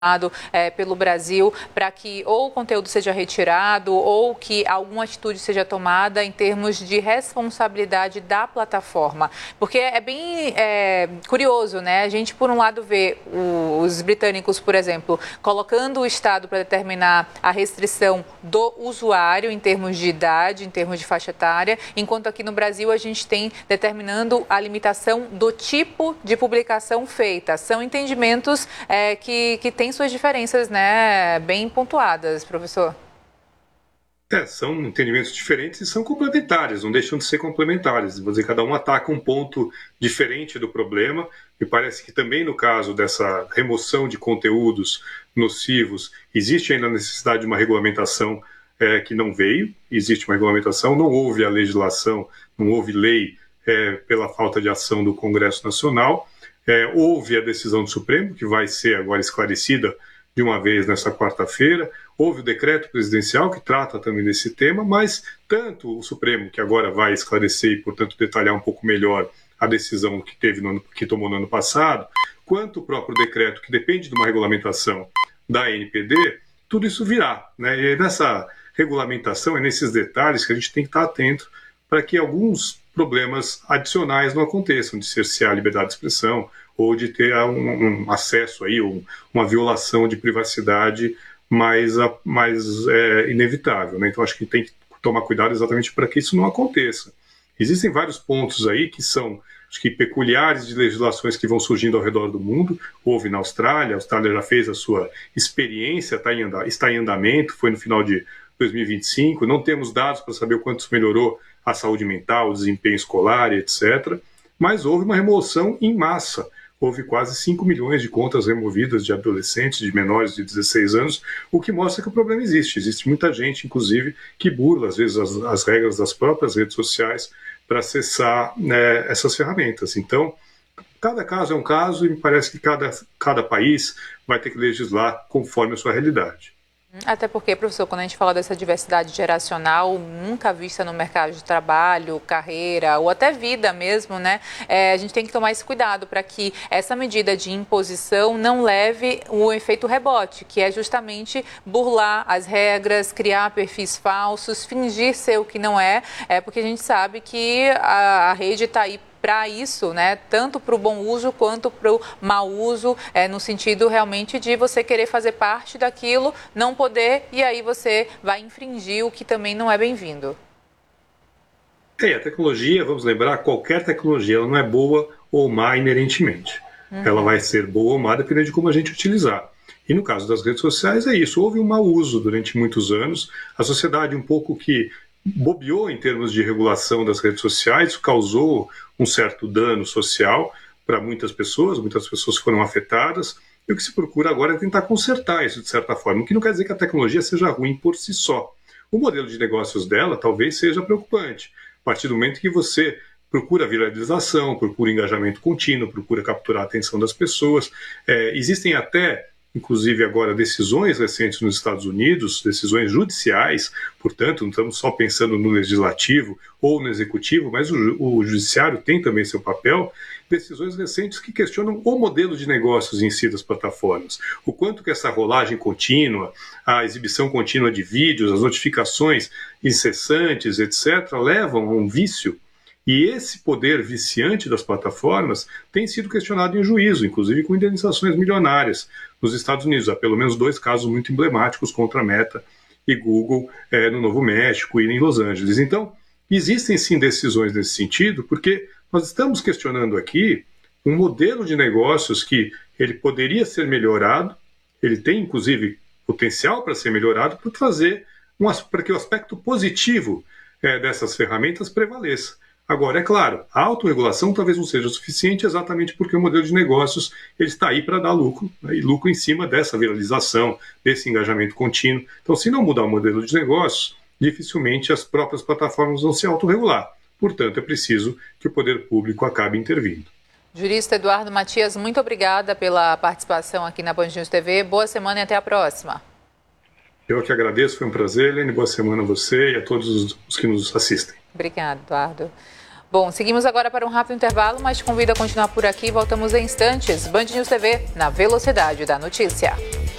pelo Brasil para que ou o conteúdo seja retirado ou que alguma atitude seja tomada em termos de responsabilidade da plataforma. Porque é bem curioso, né? A gente, por um lado, vê os britânicos, por exemplo, colocando o Estado para determinar a restrição do usuário em termos de idade, em termos de faixa etária, enquanto aqui no Brasil a gente tem determinando a limitação do tipo de publicação feita. São entendimentos que têm suas diferenças, né, bem pontuadas, professor. São entendimentos diferentes e são complementares, não deixam de ser complementares. Vou dizer, cada um ataca um ponto diferente do problema. Me parece que também no caso dessa remoção de conteúdos nocivos, existe ainda a necessidade de uma regulamentação que não veio. Existe uma regulamentação, não houve a legislação, não houve lei pela falta de ação do Congresso Nacional. Houve a decisão do Supremo, que vai ser agora esclarecida de uma vez nesta quarta-feira. Houve o decreto presidencial que trata também desse tema, mas tanto o Supremo, que agora vai esclarecer e, portanto, detalhar um pouco melhor a decisão que tomou no ano passado, quanto o próprio decreto, que depende de uma regulamentação da ANPD, tudo isso virá, né? E nessa regulamentação, é nesses detalhes que a gente tem que estar atento para que alguns problemas adicionais não aconteçam, de cercear a liberdade de expressão ou de ter um acesso aí, uma violação de privacidade mais inevitável, né? Então acho que tem que tomar cuidado exatamente para que isso não aconteça. Existem vários pontos aí que são, acho que, peculiares de legislações que vão surgindo ao redor do mundo. Houve na Austrália, a Austrália já fez a sua experiência, está em andamento, foi no final de 2025, não temos dados para saber o quanto isso melhorou a saúde mental, o desempenho escolar, etc. Mas houve uma remoção em massa. Houve quase 5 milhões de contas removidas de adolescentes, de menores de 16 anos, o que mostra que o problema existe. Existe muita gente, inclusive, que burla, às vezes, as regras das próprias redes sociais para acessar essas ferramentas. Então, cada caso é um caso e me parece que cada país vai ter que legislar conforme a sua realidade. Até porque, professor, quando a gente fala dessa diversidade geracional, nunca vista no mercado de trabalho, carreira ou até vida mesmo, né? A gente tem que tomar esse cuidado para que essa medida de imposição não leve o efeito rebote, que é justamente burlar as regras, criar perfis falsos, fingir ser o que não porque a gente sabe que a rede está aí para isso, né? Tanto para o bom uso quanto para o mau uso, no sentido realmente de você querer fazer parte daquilo, não poder, e aí você vai infringir, o que também não é bem-vindo. A tecnologia, vamos lembrar, qualquer tecnologia, ela não é boa ou má inerentemente. Ela vai ser boa ou má dependendo de como a gente utilizar. E no caso das redes sociais é isso, houve um mau uso durante muitos anos, a sociedade um pouco que bobeou em termos de regulação das redes sociais, causou um certo dano social para muitas pessoas foram afetadas, e o que se procura agora é tentar consertar isso de certa forma, o que não quer dizer que a tecnologia seja ruim por si só. O modelo de negócios dela talvez seja preocupante, a partir do momento que você procura viralização, procura engajamento contínuo, procura capturar a atenção das pessoas. Existem até, inclusive agora, decisões recentes nos Estados Unidos, decisões judiciais, portanto, não estamos só pensando no legislativo ou no executivo, mas o judiciário tem também seu papel, decisões recentes que questionam o modelo de negócios em si das plataformas, o quanto que essa rolagem contínua, a exibição contínua de vídeos, as notificações incessantes, etc., levam a um vício. E esse poder viciante das plataformas tem sido questionado em juízo, inclusive com indenizações milionárias. Nos Estados Unidos, há pelo menos 2 casos muito emblemáticos contra a Meta e Google no Novo México e em Los Angeles. Então, existem sim decisões nesse sentido, porque nós estamos questionando aqui um modelo de negócios que ele poderia ser melhorado, ele tem inclusive potencial para ser melhorado, para que o aspecto positivo dessas ferramentas prevaleça. Agora, é claro, a autorregulação talvez não seja suficiente exatamente porque o modelo de negócios ele está aí para dar lucro, né, e lucro em cima dessa viralização, desse engajamento contínuo. Então, se não mudar o modelo de negócios, dificilmente as próprias plataformas vão se autorregular. Portanto, é preciso que o poder público acabe intervindo. Jurista Eduardo Matias, muito obrigada pela participação aqui na Band News TV. Boa semana e até a próxima. Eu que agradeço, foi um prazer, Helene. Boa semana a você e a todos os que nos assistem. Obrigada, Eduardo. Bom, seguimos agora para um rápido intervalo, mas te convido a continuar por aqui. Voltamos em instantes. Band News TV, na velocidade da notícia.